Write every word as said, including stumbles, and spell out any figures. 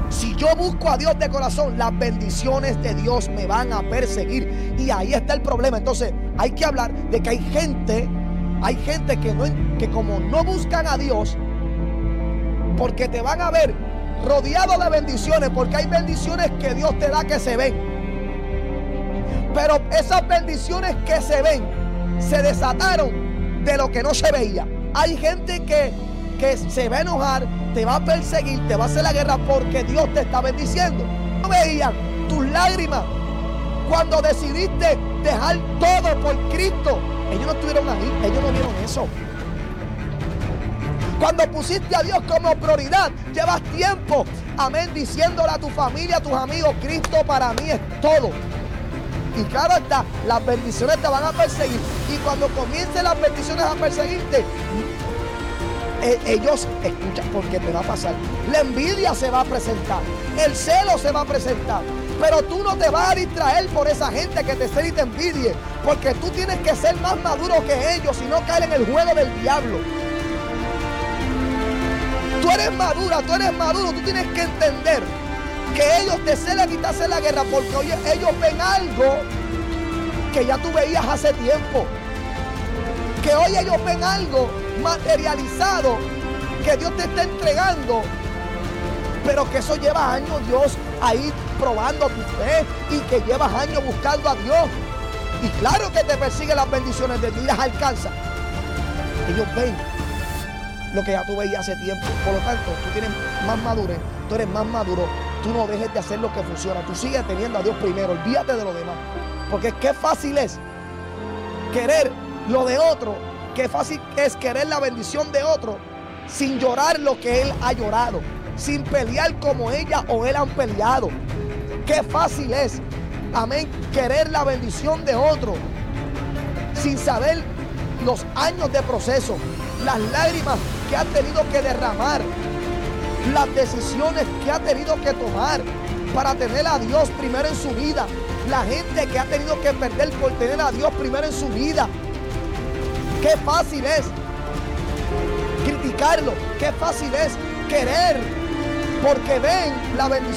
Si yo busco a Dios de corazón, las bendiciones de Dios me van a perseguir. Y ahí está el problema. Entonces hay que hablar de que hay gente, hay gente que, no, que como no buscan a Dios, porque te van a ver rodeado de bendiciones, porque hay bendiciones que Dios te da que se ven. Pero esas bendiciones que se ven, se desataron de lo que no se veía. Hay gente que, que se va a enojar, te va a perseguir, te va a hacer la guerra porque Dios te está bendiciendo. No veían tus lágrimas cuando decidiste dejar todo por Cristo. Ellos no estuvieron ahí, ellos no vieron eso. Cuando pusiste a Dios como prioridad, llevas tiempo, amén, diciéndole a tu familia, a tus amigos, Cristo para mí es todo. Y claro está, las bendiciones te van a perseguir. Y cuando comiencen las bendiciones a perseguirte, eh, ellos, escucha, porque te va a pasar. La envidia se va a presentar, el celo se va a presentar. Pero tú no te vas a distraer por esa gente que te cele y te envidie, porque tú tienes que ser más maduro que ellos y no caer en el juego del diablo. Tú eres madura, tú eres maduro, tú tienes que entender que ellos te celan y te hacen la guerra porque oye, ellos ven algo que ya tú veías hace tiempo. Que hoy ellos ven algo materializado que Dios te está entregando, pero que eso lleva años Dios ahí probando tu fe y que llevas años buscando a Dios. Y claro que te persiguen las bendiciones de Dios y las alcanza. Ellos ven lo que ya tú veías hace tiempo. Por lo tanto, tú tienes más madurez, tú eres más maduro. Tú no dejes de hacer lo que funciona. Tú sigues teniendo a Dios primero. Olvídate de lo demás. Porque qué fácil es querer lo de otro. Qué fácil es querer la bendición de otro sin llorar lo que él ha llorado. Sin pelear como ella o él han peleado. Qué fácil es, amén, querer la bendición de otro sin saber los años de proceso, las lágrimas que ha tenido que derramar, las decisiones que ha tenido que tomar para tener a Dios primero en su vida, la gente que ha tenido que perder por tener a Dios primero en su vida. Qué fácil es criticarlo, qué fácil es querer porque ven la bendición